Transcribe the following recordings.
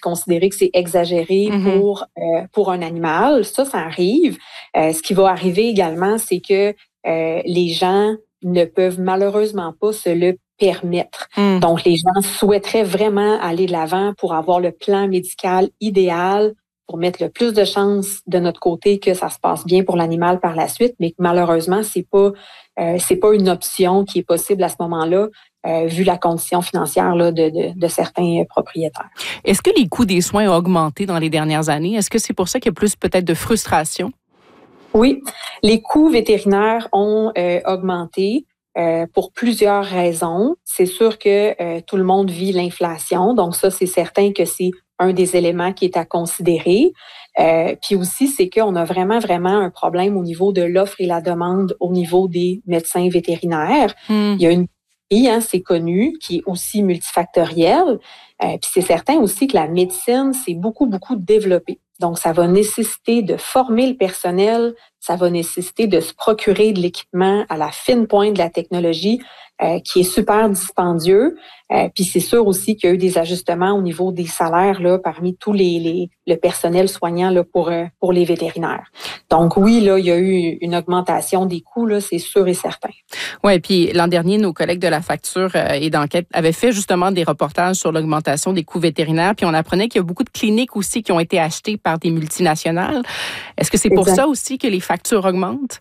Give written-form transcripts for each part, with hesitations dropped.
considérer que c'est exagéré pour un animal. Ça arrive. Ce qui va arriver également, c'est que les gens ne peuvent malheureusement pas se le permettre. Donc, les gens souhaiteraient vraiment aller de l'avant pour avoir le plan médical idéal, pour mettre le plus de chances de notre côté que ça se passe bien pour l'animal par la suite, mais que malheureusement, c'est pas une option qui est possible à ce moment-là, vu la condition financière là, de certains propriétaires. Est-ce que les coûts des soins ont augmenté dans les dernières années? Est-ce que c'est pour ça qu'il y a plus peut-être de frustration? Oui, les coûts vétérinaires ont augmenté. Pour plusieurs raisons. C'est sûr que tout le monde vit l'inflation, donc ça, c'est certain que c'est un des éléments qui est à considérer. Puis aussi, c'est qu'on a vraiment un problème au niveau de l'offre et la demande au niveau des médecins vétérinaires. Il y a une c'est connu, qui est aussi multifactorielle. Puis c'est certain aussi que la médecine s'est beaucoup développée. Donc, ça va nécessiter de former le personnel, ça va nécessiter de se procurer de l'équipement à la fine pointe de la technologie qui est super dispendieux. Puis c'est sûr aussi qu'il y a eu des ajustements au niveau des salaires là, parmi tous le personnel soignant là, pour les vétérinaires. Donc oui, là, il y a eu une augmentation des coûts, là, c'est sûr et certain. Oui, puis l'an dernier, nos collègues de la facture et d'enquête avaient fait justement des reportages sur l'augmentation des coûts vétérinaires, puis on apprenait qu'il y a beaucoup de cliniques aussi qui ont été achetées par des multinationales. Est-ce que c'est pour ça aussi que les factures augmentent?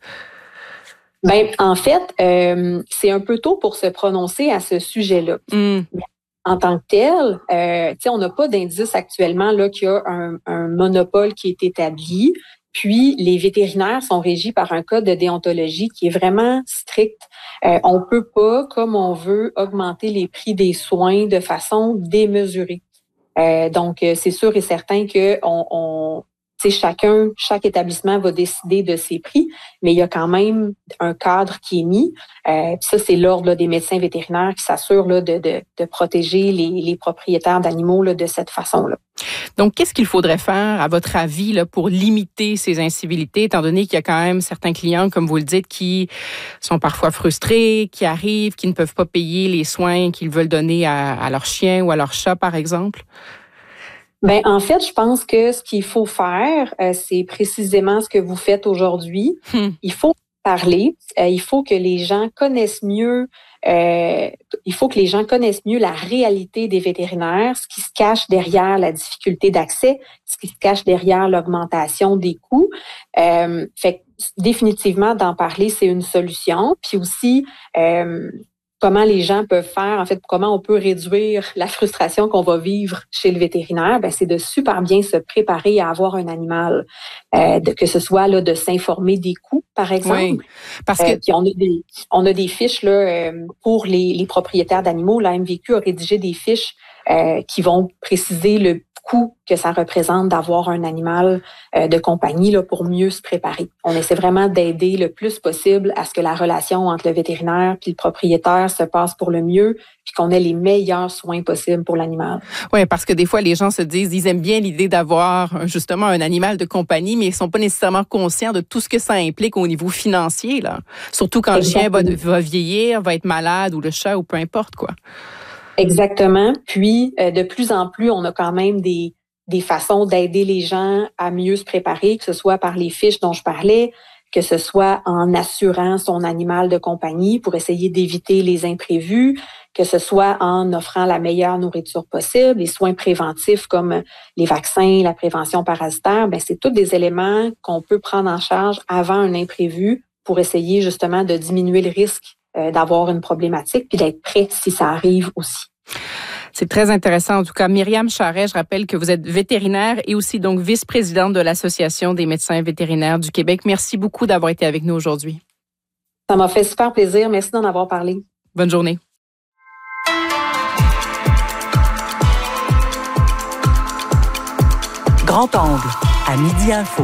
Ben, en fait, c'est un peu tôt pour se prononcer à ce sujet-là. En tant que tel, on n'a pas d'indice actuellement là qu'il y a un monopole qui est établi. Puis, les vétérinaires sont régis par un code de déontologie qui est vraiment strict. On peut pas, comme on veut, augmenter les prix des soins de façon démesurée. Donc, c'est sûr et certain que chaque établissement va décider de ses prix, mais il y a quand même un cadre qui est mis. Ça, c'est l'ordre là, des médecins vétérinaires qui s'assure là, de protéger les propriétaires d'animaux là, de cette façon-là. Donc, qu'est-ce qu'il faudrait faire, à votre avis, là, pour limiter ces incivilités, étant donné qu'il y a quand même certains clients, comme vous le dites, qui sont parfois frustrés, qui arrivent, qui ne peuvent pas payer les soins qu'ils veulent donner à leur chien ou à leur chat, par exemple? Ben en fait, je pense que ce qu'il faut faire, c'est précisément ce que vous faites aujourd'hui. Il faut parler, il faut que les gens connaissent mieux, la réalité des vétérinaires, ce qui se cache derrière la difficulté d'accès, ce qui se cache derrière l'augmentation des coûts. Fait que définitivement d'en parler, c'est une solution. Puis aussi comment les gens peuvent faire, en fait, comment on peut réduire la frustration qu'on va vivre chez le vétérinaire, ben c'est de super bien se préparer à avoir un animal, que ce soit là de s'informer des coûts, par exemple. Oui, parce que puis on a des fiches là pour les propriétaires d'animaux. La MVQ a rédigé des fiches qui vont préciser le coût que ça représente d'avoir un animal de compagnie là, pour mieux se préparer. On essaie vraiment d'aider le plus possible à ce que la relation entre le vétérinaire et le propriétaire se passe pour le mieux puis qu'on ait les meilleurs soins possibles pour l'animal. Oui, parce que des fois, les gens se disent, ils aiment bien l'idée d'avoir justement un animal de compagnie, mais ils ne sont pas nécessairement conscients de tout ce que ça implique au niveau financier, là. Surtout quand Exactement. Le chien va vieillir, va être malade ou le chat ou peu importe, quoi. Exactement. Puis, de plus en plus, on a quand même des façons d'aider les gens à mieux se préparer, que ce soit par les fiches dont je parlais, que ce soit en assurant son animal de compagnie pour essayer d'éviter les imprévus, que ce soit en offrant la meilleure nourriture possible, les soins préventifs comme les vaccins, la prévention parasitaire, ben c'est tous des éléments qu'on peut prendre en charge avant un imprévu pour essayer justement de diminuer le risque d'avoir une problématique puis d'être prêt si ça arrive aussi. C'est très intéressant. En tout cas, Myriam Charret, je rappelle que vous êtes vétérinaire et aussi donc vice-présidente de l'Association des médecins vétérinaires du Québec. Merci beaucoup d'avoir été avec nous aujourd'hui. Ça m'a fait super plaisir. Merci d'en avoir parlé. Bonne journée. Grand angle, à Midi Info.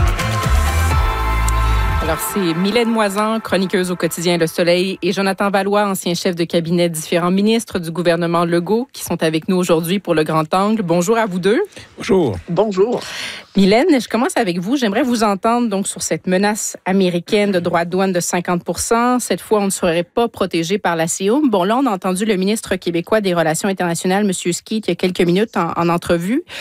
Alors, c'est Mylène Moisan, chroniqueuse au quotidien Le Soleil, et Jonathan Valois, ancien chef de cabinet de différents ministres du gouvernement Legault, qui sont avec nous aujourd'hui pour le Grand Angle. Bonjour à vous deux. Bonjour. Bonjour. Mylène, je commence avec vous. J'aimerais vous entendre donc sur cette menace américaine de droits de douane de 50%. Cette fois, on ne serait pas protégé par la CIUM. Bon, là, on a entendu le ministre québécois des Relations internationales, M. Skeet, il y a quelques minutes en entrevue.